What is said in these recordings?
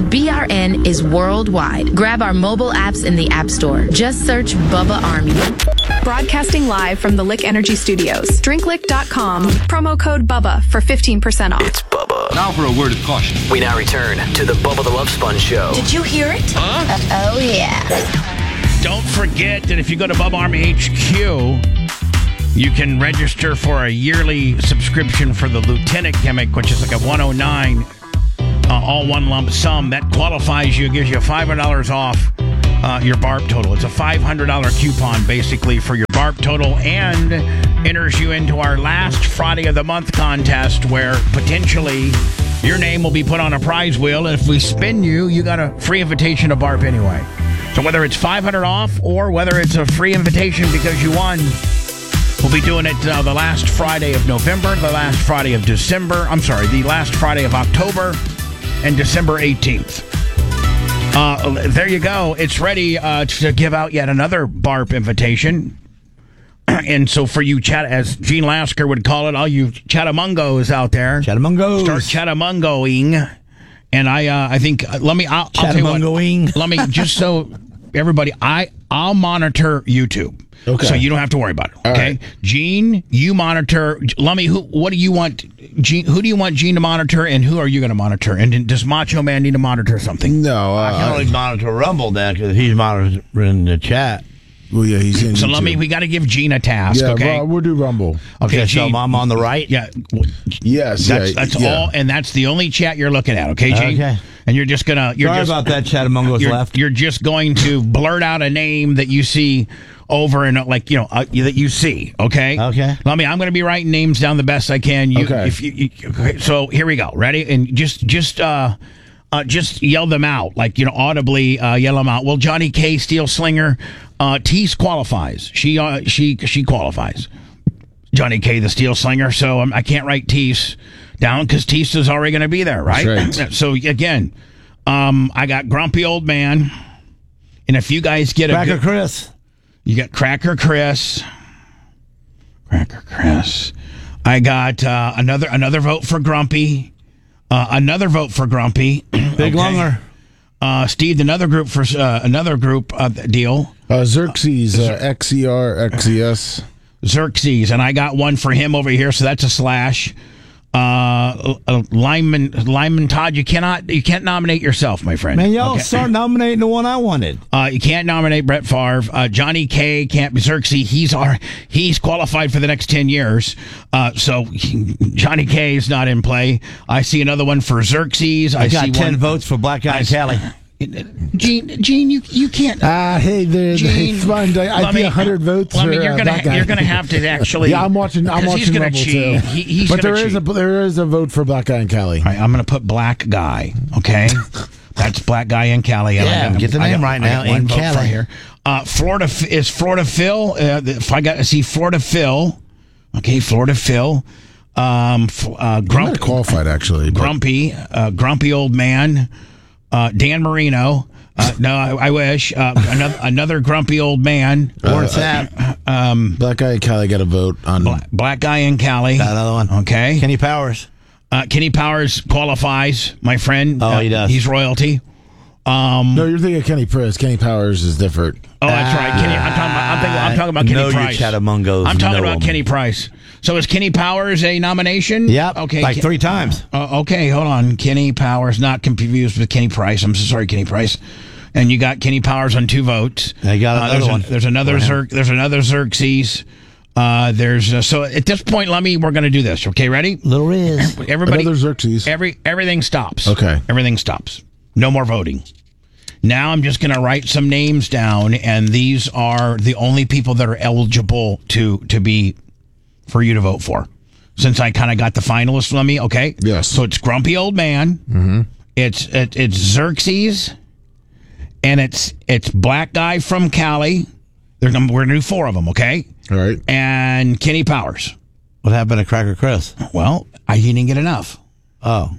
BRN is worldwide. Grab our mobile apps in the App Store. Just search Bubba Army. Broadcasting live from the Lick Energy Studios. DrinkLick.com. Promo code BUBBA for 15% off. It's Bubba. Now for a word of caution. We now return to the Bubba the Love Sponge Show. Did you hear it? Huh? Oh, yeah. Don't forget that if you go to Bubba Army HQ, you can register for a yearly subscription for the Lieutenant gimmick, which is like a 109, all one lump sum. That qualifies you, gives you $500 off your BARP total. It's a $500 coupon, basically, for your BARP total, and enters you into our last Friday of the month contest, where potentially your name will be put on a prize wheel, and if we spin you, you got a free invitation to BARP anyway. So whether it's $500 off or whether it's a free invitation because you won, we'll be doing it the last Friday of November, the last Friday of December. I'm sorry, the last Friday of October and December 18th. There you go. It's ready to give out yet another BARP invitation. And so for you, as Gene Lasker would call it, all you Chattamungos out there. Chattamungos. Start Chattamungoing. And I think, I'll tell you what, let me, just so everybody, I'll monitor YouTube. Okay. So you don't have to worry about it. Okay. Right. Gene, you monitor. Lummy, what do you want? Gene, who do you want Gene to monitor, and who are you going to monitor? And does Macho Man need to monitor something? No. I can only monitor Rumble now because he's monitoring the chat. Well, yeah, he's in So YouTube. Lummy, we got to give Gene a task, Yeah, okay? we'll do Rumble. Okay, So Gene. I'm on the right? Yeah. Yes, That's yeah. all, and that's the only chat you're looking at, okay, Gene? Okay. And you're just gonna. Sorry about that, Chattamungos left. You're just going to blurt out a name that you see over and that you see. Okay. Okay. Let me. I'm going to be writing names down the best I can. Okay. Okay. So here we go. Ready? And just yell them out, audibly yell them out. Well, Johnny K. Steel Slinger, Tease qualifies. She qualifies. Johnny K. the Steel Slinger. So I can't write Tease down because Tease is already going to be there, right? That's right. So again, I got Grumpy Old Man, and if you guys get Cracker Chris. you got Cracker Chris. I got another vote for Grumpy. Another vote for Grumpy. Big Lunger. Steve, another group deal. Xerxes, XER, XES. Xerxes, and I got one for him over here, so that's a slash. Lyman Todd, you can't nominate yourself, my friend. Man, y'all start nominating the one I wanted. You can't nominate Brett Favre. Johnny K can't be Xerxes. He's qualified for the next 10 years. So Johnny K is not in play. I see another one for Xerxes. I got see 10 votes for Black Guy and Cali. Gene, you can't. Hey, Gene, I think 100 votes. You're gonna have to actually. Yeah, I'm watching Rumble too. But there is a vote for Black Guy and Cali. All right, I'm gonna put Black Guy. Okay, that's Black Guy and Cali. Get the name right now. One In vote Cali for here. Florida is Florida Phil. If I got to see Florida Phil. Okay, Florida Phil. Grumpy qualified actually. Grumpy Old Man. Dan Marino. No, I wish. Another grumpy old man. Where's that? Black Guy and Cali got a vote on. Black Guy and Cali. Got another one. Okay. Kenny Powers. Kenny Powers qualifies, my friend. Oh, he does. He's royalty. No, you're thinking of Kenny Price. Kenny Powers is different. Oh, that's right. Kenny. I'm talking about Kenny know Price. Your Chattamungos I'm talking know about him. Kenny Price. So is Kenny Powers a nomination? Yep. Okay. Like 3 times. Okay, hold on. Kenny Powers, not confused with Kenny Price. I'm so sorry, Kenny Price. And you got Kenny Powers on 2 votes. I got another one. There's another Xerxes. So at this point, we're going to do this. Okay, ready? Little Riz. Everybody. Another Xerxes. Everything stops. Okay. Everything stops. No more voting. Now I'm just going to write some names down, and these are the only people that are eligible to be for you to vote for. Since I kind of got the finalists, okay? Yes. So it's Grumpy Old Man. Mm-hmm. It's Xerxes, and it's Black Guy from Cali. We're going to do 4 of them, okay? All right. And Kenny Powers. What happened to Cracker Chris? Well, he didn't get enough. Oh.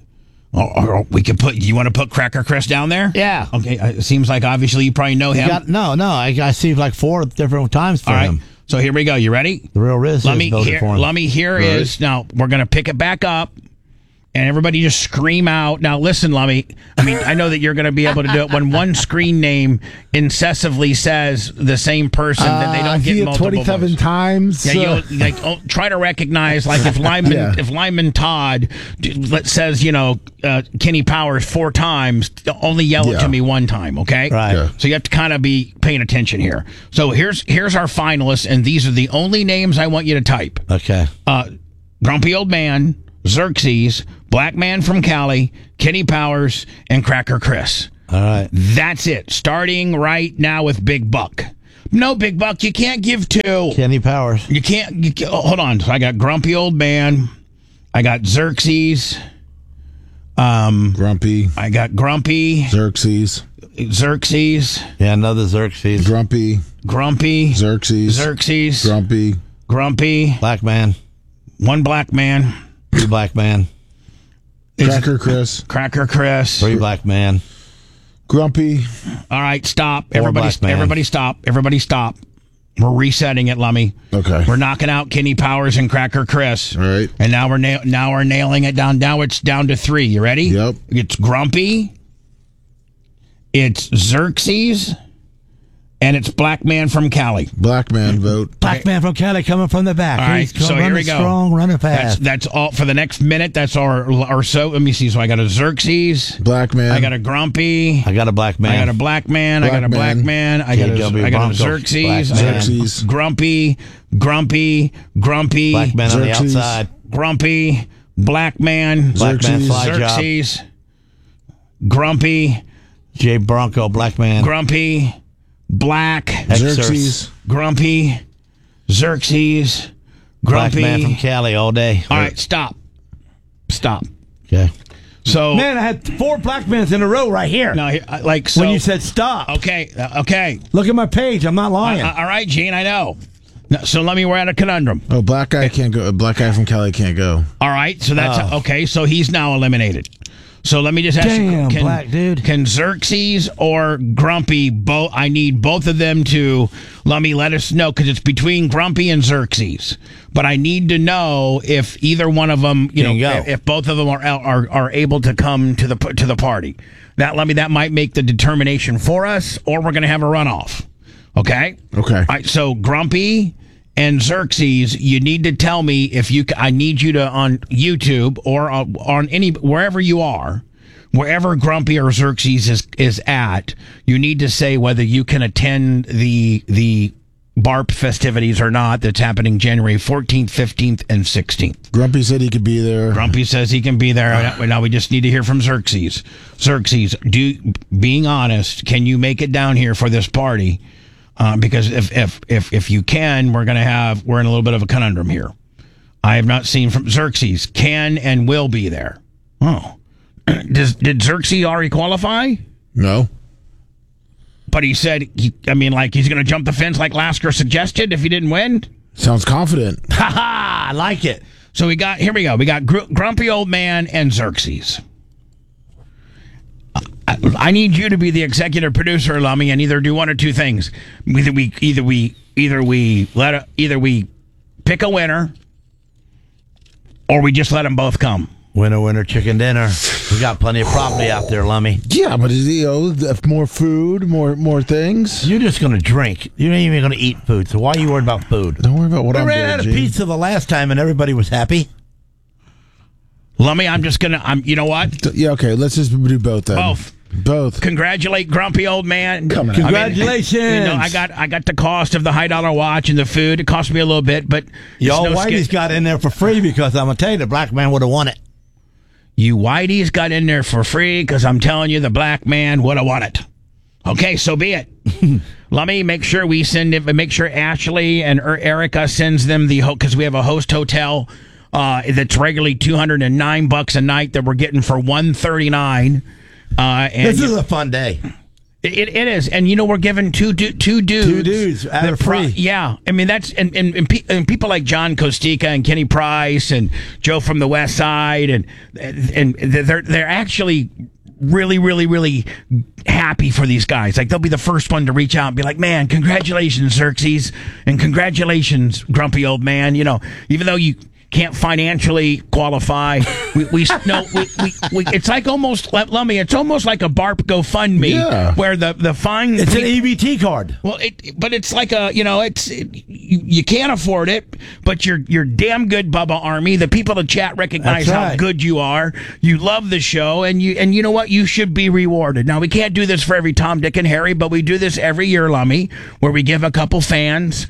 Or we could put. You want to put Cracker Chris down there? Yeah. Okay. It seems like obviously you probably know him. I see like 4 different times for All right. him. So here we go. You ready? The real Riz. Let me hear is now we're going to pick it back up, and everybody just scream out. Now, listen, Lummy. I mean, I know that you're going to be able to do it when one screen name incessively says the same person, then they don't get multiple 27 votes. times. Yeah, try to recognize, like if Lyman Todd says, Kenny Powers 4 times, only yell it to me 1 time, okay? Right. Yeah. So you have to kind of be paying attention here. So here's our finalists, and these are the only names I want you to type. Okay. Grumpy Old Man, Xerxes, Black Man from Cali, Kenny Powers, and Cracker Chris. All right. That's it. Starting right now with Big Buck. No, Big Buck, you can't give 2. Kenny Powers. You can't hold on. So I got Grumpy Old Man. I got Xerxes. Grumpy. I got Grumpy. Xerxes. Yeah, another Xerxes. Grumpy. Xerxes. Grumpy. Black man. 1 Black Man. 3 black man. Cracker Chris. 3 black man. Grumpy. All right, stop. 4 black man. Everybody stop. Everybody stop. We're resetting it, Lummy. Okay. We're knocking out Kenny Powers and Cracker Chris. All right. And now we're nailing it down. Now it's down to 3. You ready? Yep. It's Grumpy. It's Xerxes. And it's Black Man from Cali. Black man vote. Black man from Cali coming from the back. All right, He's so here we go. Strong, running fast. That's all for the next minute. That's our so. Let me see. So I got a Xerxes. Black man. I got a Grumpy. I got a black man. I got a Black Man. I got a Black Man. I got a Xerxes. Xerxes. Grumpy. Black man on the Xerxes. outside. Grumpy. Black Man. Black man Xerxes. fly job. Xerxes. Grumpy. Jay Bronco, black man. Grumpy. Black. Xerxes. Grumpy. Xerxes. Black Grumpy. man from Cali all day. All right, stop. Okay. So Man, I had 4 black men in a row right here. no, like so. when you said stop. Okay. Look at my page. I'm not lying. All right, Gene, I know. No, so we're at a conundrum. Oh, black guy can't go. Black guy from Cali can't go. All right, so that's okay. So he's now eliminated. So let me just ask Damn, you: black dude. Can Xerxes or Grumpy both? I need both of them to let us know, because it's between Grumpy and Xerxes. But I need to know if either one of them, if both of them are able to come to the party. That might make the determination for us, or we're going to have a runoff. Okay. Okay. All right, so Grumpy and Xerxes, you need to tell me if you. I need you to on YouTube or on wherever you are, wherever Grumpy or Xerxes is at. You need to say whether you can attend the BARP festivities or not. That's happening January 14th, 15th, and 16th. Grumpy said he could be there. Grumpy says he can be there. Now we just need to hear from Xerxes. Xerxes, being honest, can you make it down here for this party? Because if you can, we're in a little bit of a conundrum here. I have not seen from Xerxes can and will be there. Oh, did Xerxes already qualify? No. But he said he's going to jump the fence like Lasker suggested if he didn't win. Sounds confident. Ha ha! I like it. So here we go. We got Grumpy Old Man and Xerxes. I need you to be the executive producer, Lummy, and either do one or two things. Either we pick a winner, or we just let them both come. Winner, chicken dinner. We got plenty of property out there, Lummy. Yeah, but more food, more things. You're just going to drink. You ain't even going to eat food. So why are you worried about food? Don't worry about what I'm We doing. ran out of Gene. pizza the last time, and everybody was happy. Lummy, you know what? Yeah, okay. Let's just do both then. Both. Congratulate Grumpy Old Man. Congratulations. I got the cost of the high dollar watch and the food. It cost me a little bit, but Y'all Whitey's got in there for free because I'm going to tell you, the black man would have won it. You Whiteys got in there for free because I'm telling you the black man would have won it. Okay, so be it. Let me make sure we send it. Make sure Ashley and Erica sends them because we have a host hotel that's regularly $209 a night that we're getting for $139. And This is a fun day. It is, and we're giving two dudes. Two dudes out of free. Yeah, I mean that's and people like John Costica and Kenny Price and Joe from the West Side and they're actually really, really, really happy for these guys. Like they'll be the first one to reach out and be like, "Man, congratulations, Xerxes, and congratulations, Grumpy Old Man." Even though you can't financially qualify. It's like almost, Lummy, it's almost like a BARP GoFundMe where the fine. It's an EBT card. Well, but it's like you can't afford it, but you're damn good, Bubba Army. The people in the chat recognize how good you are. You love the show, and you know what? You should be rewarded. Now, we can't do this for every Tom, Dick, and Harry, but we do this every year, Lummy, where we give a couple fans,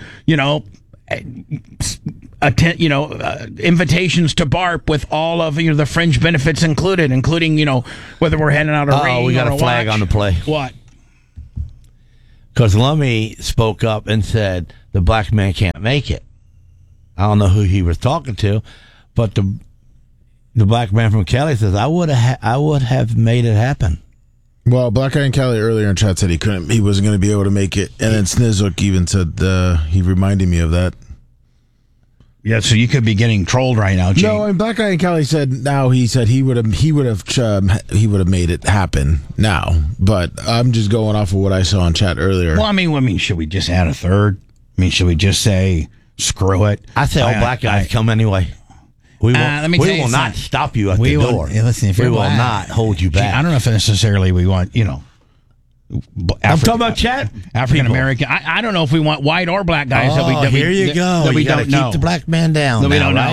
invitations to BARP with all of the fringe benefits included, including whether we're handing out a ring. We got or a flag watch. on the play. What? Because Lummy spoke up and said the black man can't make it. I don't know who he was talking to, but the black man from Cali says I would have made it happen. Well, Black Guy in Cali earlier in chat said he wasn't going to be able to make it, and then Snizzook even said he reminded me of that. Yeah, so you could be getting trolled right now, Gene. No, and Black Guy in Cali said he would have made it happen now, but I'm just going off of what I saw in chat earlier. Well, I mean, should we just add a third? I mean, should we just say screw it? I say all black guys come anyway. We will not stop you at the door. Listen, if we will not hold you back. I don't know if necessarily we want, I'm talking about chat. African American. I don't know if we want white or black guys. Here you go. That we you don't know. Keep the black man down. That we don't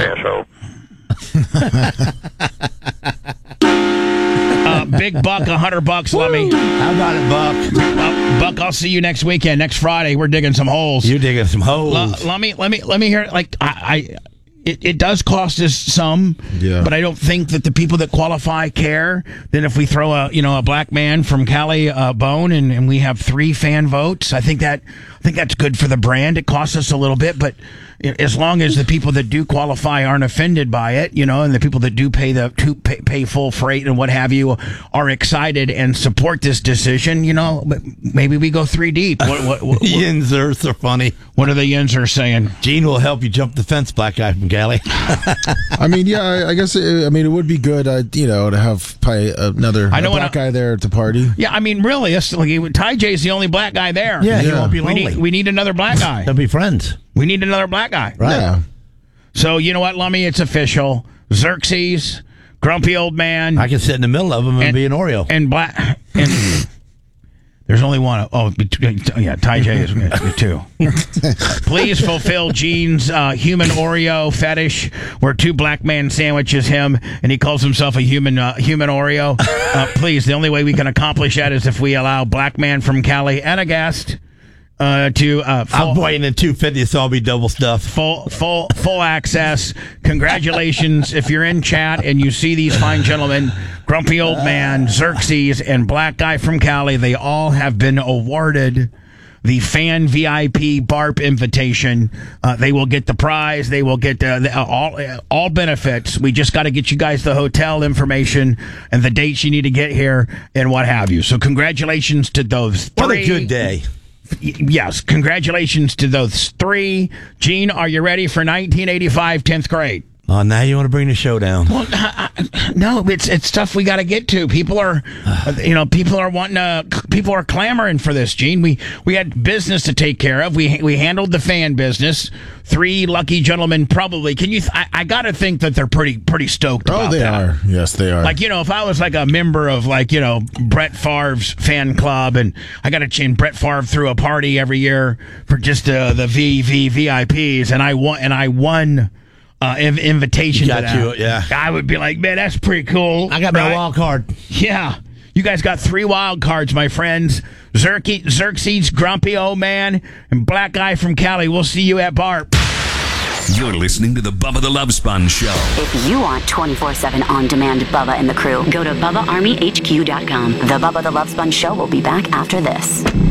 know. Big Buck, $100, Lummy. How about it, Buck? Buck, I'll see you next weekend. Next Friday, we're digging some holes. You're digging some holes. Let me hear it. Like It does cost us some, but I don't think that the people that qualify care. Then if we throw a black man from Cali bone and we have 3 fan votes, I think that's good for the brand. It costs us a little bit, but as long as the people that do qualify aren't offended by it, and the people that do pay full freight and what have you are excited and support this decision, maybe we go 3 deep. What Yinzers are funny. What are the Yinzers saying? Gene will help you jump the fence, black guy from Cali. I mean, yeah, I guess it would be good, to have probably another black guy there at the party. Yeah, I mean, really, Ty J's the only black guy there. Yeah, he won't be lonely. We need another black guy. They'll be friends. We need another black guy. Right. Yeah. So, you know what, Lummy? It's official. Xerxes, grumpy old man. I can sit in the middle of them and be an Oreo. And black. And there's only one. Ty J is 2. Please fulfill Gene's human Oreo fetish, where 2 black man sandwiches him, and he calls himself a human Oreo. Please, the only way we can accomplish that is if we allow black man from Cali and a guest I'm waiting in 250, so I'll be double stuffed. Full access. Congratulations if you're in chat and you see these fine gentlemen, grumpy old man, Xerxes, and black guy from Cali. They all have been awarded the fan VIP BARP invitation. They will get the prize. They will get all benefits. We just got to get you guys the hotel information and the dates you need to get here and what have you. So congratulations to those 3. What a good day. Yes, congratulations to those 3. Gene, are you ready for 1985 10th grade? Oh, now you want to bring the show down? Well, no, it's stuff we got to get to. People are, people are clamoring for this, Gene. We had business to take care of. We handled the fan business. 3 lucky gentlemen, probably. Can you? I got to think that they're pretty stoked about that. Oh, they are. Yes, they are. Like, if I was like a member of Brett Favre's fan club, and I got to change Brett Favre through a party every year for just the VVIPs, and I won. Invitation to that. Yeah. I would be like, man, that's pretty cool. I got my wild card. Yeah. You guys got 3 wild cards, my friends. Xerxes, grumpy old man, and black guy from Cali. We'll see you at BARP. You're listening to the Bubba the Love Spun Show. If you want 24/7 on-demand Bubba and the crew, go to BubbaArmyHQ.com. The Bubba the Love Spun Show will be back after this.